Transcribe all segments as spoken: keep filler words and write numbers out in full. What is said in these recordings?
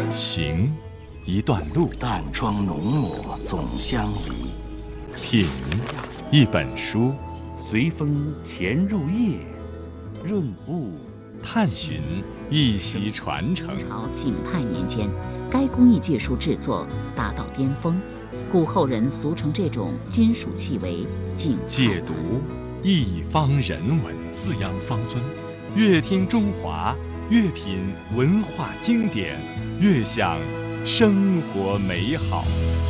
行，一段路； 淡妆浓抹总相宜。 品，一本书； 随风潜入夜，润物； 探寻，一席传承。 朝景泰年间，该工艺技术制作达到巅峰，故后人俗称这种金属器为景泰。 解读，一方人文。 自扬方尊， 越听中华，越品文化经典，越享生活美好。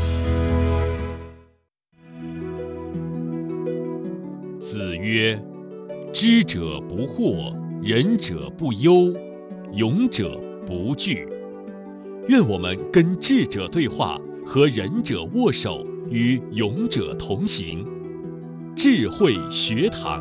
子曰：知者不惑，仁者不忧，勇者不惧。愿我们跟智者对话，和仁者握手，与勇者同行。智慧学堂。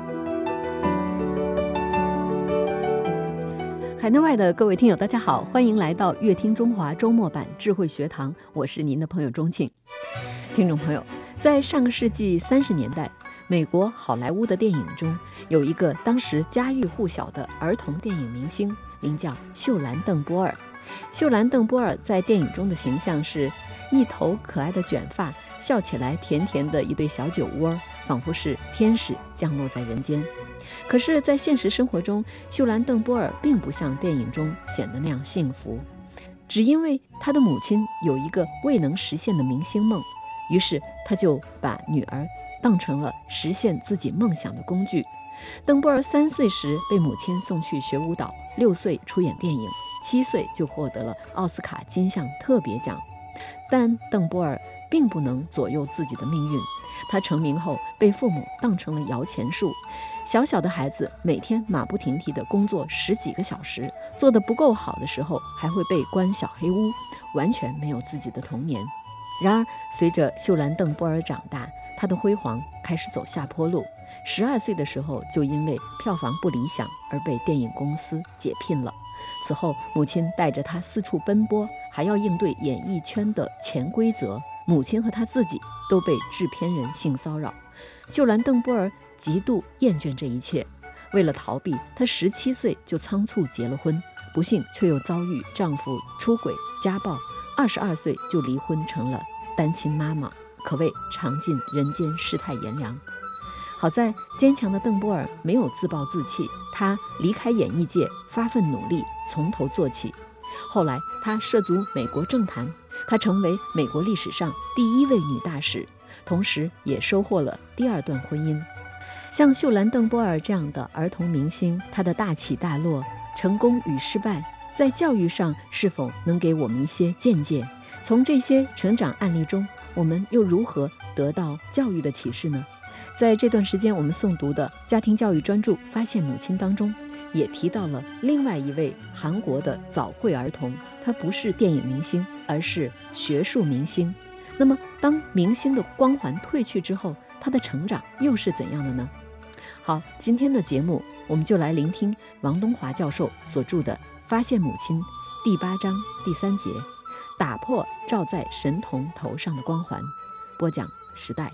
海内外的各位听友大家好，欢迎来到乐听中华周末版智慧学堂，我是您的朋友钟庆。听众朋友，在上个世纪三十年代，美国好莱坞的电影中有一个当时家喻户晓的儿童电影明星，名叫秀兰·邓波尔。秀兰·邓波尔在电影中的形象是一头可爱的卷发，笑起来甜甜的一对小酒窝，仿佛是天使降落在人间。可是在现实生活中，秀兰·邓波尔并不像电影中显得那样幸福，只因为她的母亲有一个未能实现的明星梦，于是她就把女儿当成了实现自己梦想的工具。邓波尔三岁时被母亲送去学舞蹈，六岁出演电影，七岁就获得了奥斯卡金像特别奖。但邓波尔并不能左右自己的命运，他成名后被父母当成了摇钱树，小小的孩子每天马不停蹄地工作十几个小时，做得不够好的时候还会被关小黑屋，完全没有自己的童年。然而随着秀兰·邓波尔长大，他的辉煌开始走下坡路。十二岁的时候就因为票房不理想而被电影公司解聘了。此后母亲带着他四处奔波，还要应对演艺圈的潜规则，母亲和他自己都被制片人性骚扰。秀兰·邓波尔极度厌倦这一切，为了逃避，她十七岁就仓促结了婚，不幸却又遭遇丈夫出轨家暴，二十二岁就离婚成了单亲妈妈，可谓尝尽人间世态炎凉。好在坚强的邓波尔没有自暴自弃，她离开演艺界，发奋努力，从头做起。后来她涉足美国政坛，她成为美国历史上第一位女大使，同时也收获了第二段婚姻。像秀兰·邓波尔这样的儿童明星，她的大起大落，成功与失败，在教育上是否能给我们一些见解？从这些成长案例中，我们又如何得到教育的启示呢？在这段时间我们诵读的家庭教育专著《发现母亲》当中，也提到了另外一位韩国的早慧儿童，他不是电影明星，而是学术明星。那么当明星的光环褪去之后，他的成长又是怎样的呢？好，今天的节目我们就来聆听王东华教授所著的《发现母亲》第八章第三节，打破照在神童头上的光环。播讲时代。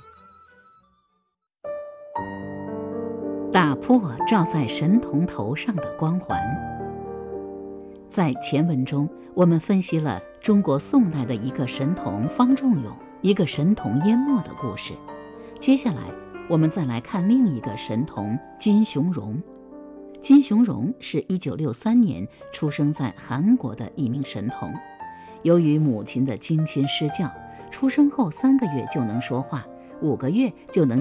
打破照在神童头上的光环。在前文中，我们分析了中国宋代的一个神童方仲永，一个神童淹没的故事。接下来我们再来看另一个神童金雄荣。金雄荣是一九六三年出生在韩国的一名神童，由于母亲的精心施教，出生后三个月就能说话，五个月就能